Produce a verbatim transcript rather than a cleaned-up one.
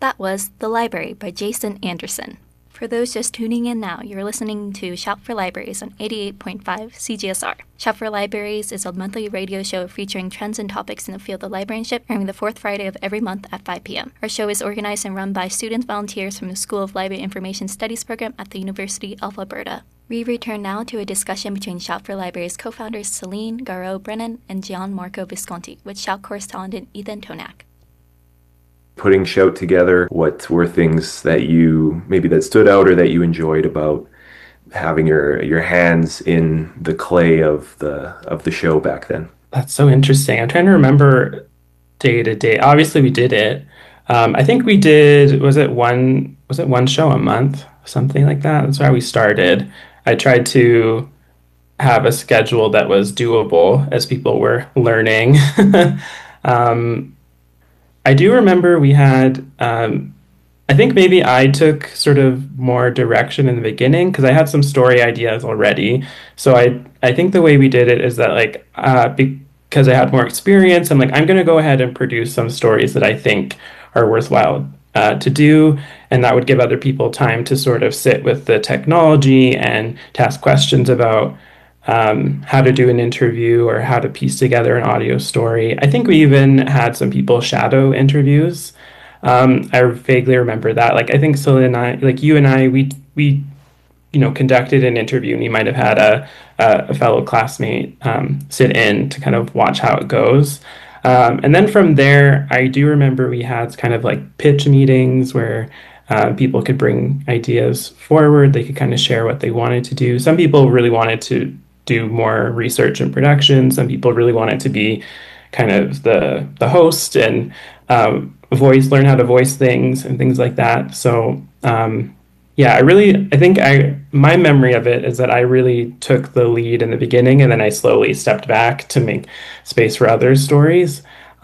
That was The Library by Jason Anderson. For those just tuning in now, you're listening to Shout for Libraries on eighty-eight point five C G S R. Shout for Libraries is a monthly radio show featuring trends and topics in the field of librarianship, airing the fourth Friday of every month at five p.m. Our show is organized and run by students volunteers from the School of Library Information Studies program at the University of Alberta. We return now to a discussion between Shout for Libraries co-founders Celine Garreau-Brennan and Gianmarco Visconti with Shout correspondent Ethan Tonak. Putting Shout together, what were things that you maybe that stood out or that you enjoyed about having your your hands in the clay of the of the show back then? That's so interesting. I'm trying to remember day to day. Obviously, we did it. Um, I think we did. Was it one? Was it one show a month? Something like that. That's how we started. I tried to have a schedule that was doable as people were learning. um, I do remember we had, um, I think maybe I took sort of more direction in the beginning because I had some story ideas already. So I, I think the way we did it is that like, uh, because I had more experience, I'm like, I'm going to go ahead and produce some stories that I think are worthwhile uh, to do. And that would give other people time to sort of sit with the technology and to ask questions about um, how to do an interview or how to piece together an audio story. I think we even had some people shadow interviews. Um, I vaguely remember that. Like, I think Celine and I, like you and I, we, we, you know, conducted an interview and you might have had a, a, a fellow classmate um, sit in to kind of watch how it goes. Um, and then from there, I do remember we had kind of like pitch meetings where uh, people could bring ideas forward. They could kind of share what they wanted to do. Some people really wanted to do more research and production. Some people really wanted to be kind of the the host and um, voice, learn how to voice things and things like that. So um, yeah, I really, I think I, my memory of it is that I really took the lead in the beginning and then I slowly stepped back to make space for other stories.